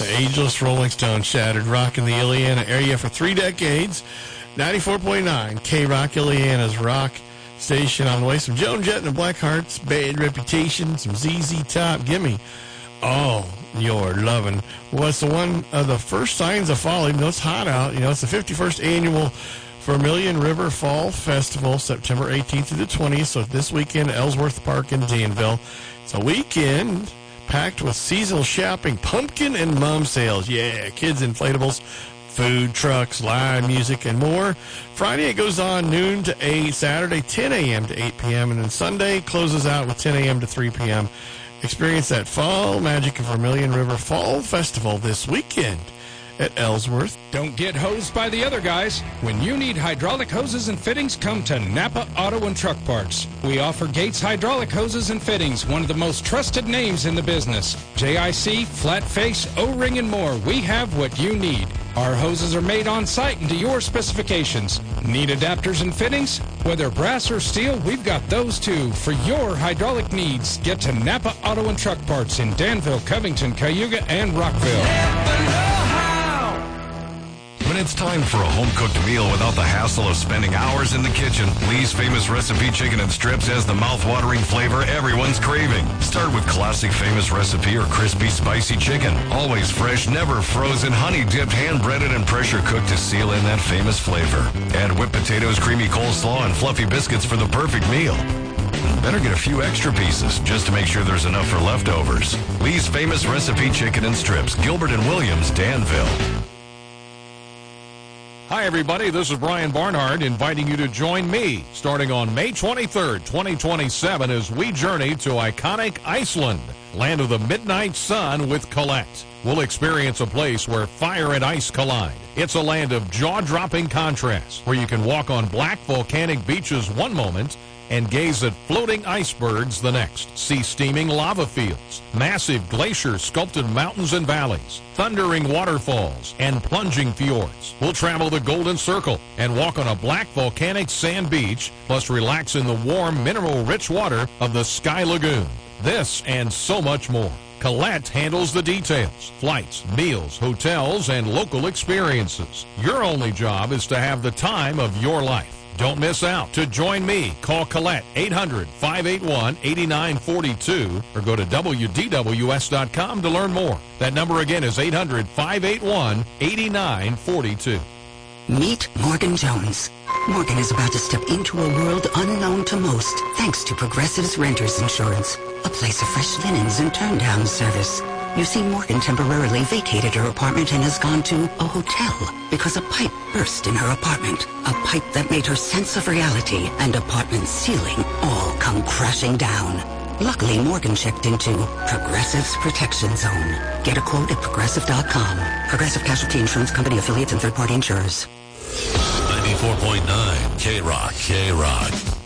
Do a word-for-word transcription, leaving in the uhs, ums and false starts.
The ageless Rolling Stones shattered rock in the Ileana area for three decades. ninety-four point nine K-Rock, Ileana's rock station, on the way. Some Joan Jett and the Blackhearts, Bad Reputation, some Z Z Top. Gimme all your lovin'. Was the one of the first signs of fall, even though it's hot out. You know, it's the fifty-first annual Vermilion River Fall Festival, September eighteenth through the twentieth. So this weekend, Ellsworth Park in Danville. It's a weekend packed with seasonal shopping, pumpkin and mum sales. Yeah, kids inflatables, food trucks, live music, and more. Friday, it goes on noon to eight. Saturday, ten a.m. to eight p.m. And then Sunday closes out with ten a.m. to three p.m. Experience that fall magic of Vermilion River Fall Festival this weekend at Ellsworth. Don't get hosed by the other guys. When you need hydraulic hoses and fittings, come to Napa Auto and Truck Parts. We offer Gates Hydraulic Hoses and Fittings, one of the most trusted names in the business. J I C, flat face, O-ring, and more. We have what you need. Our hoses are made on site and to your specifications. Need adapters and fittings? Whether brass or steel, we've got those too. For your hydraulic needs, get to Napa Auto and Truck Parts in Danville, Covington, Cayuga, and Rockville. When it's time for a home-cooked meal without the hassle of spending hours in the kitchen, Lee's Famous Recipe Chicken and Strips has the mouth-watering flavor everyone's craving. Start with classic Famous Recipe or crispy, spicy chicken. Always fresh, never frozen, honey-dipped, hand-breaded, and pressure-cooked to seal in that famous flavor. Add whipped potatoes, creamy coleslaw, and fluffy biscuits for the perfect meal. Better get a few extra pieces just to make sure there's enough for leftovers. Lee's Famous Recipe Chicken and Strips, Gilbert and Williams, Danville. Hi, everybody. This is Brian Barnhart inviting you to join me starting on May twenty-third, twenty twenty-seven as we journey to iconic Iceland, land of the midnight sun with Colette. We'll experience a place where fire and ice collide. It's a land of jaw-dropping contrasts where you can walk on black volcanic beaches one moment and gaze at floating icebergs the next. See steaming lava fields, massive glacier-sculpted mountains and valleys, thundering waterfalls, and plunging fjords. We'll travel the Golden Circle and walk on a black volcanic sand beach, plus relax in the warm, mineral-rich water of the Sky Lagoon. This and so much more. Colette handles the details, flights, meals, hotels, and local experiences. Your only job is to have the time of your life. Don't miss out. To join me, call Colette eight hundred, five eight one, eight nine four two or go to W D W S dot com to learn more. That number again is eight hundred, five eight one, eight nine four two. Meet Morgan Jones. Morgan is about to step into a world unknown to most thanks to Progressive's Renters Insurance, a place of fresh linens and turn-down service. You see, Morgan temporarily vacated her apartment and has gone to a hotel because a pipe burst in her apartment. A pipe that made her sense of reality and apartment ceiling all come crashing down. Luckily, Morgan checked into Progressive's Protection Zone. Get a quote at Progressive dot com. Progressive Casualty Insurance Company affiliates and third-party insurers. ninety-four point nine K-Rock, K-Rock.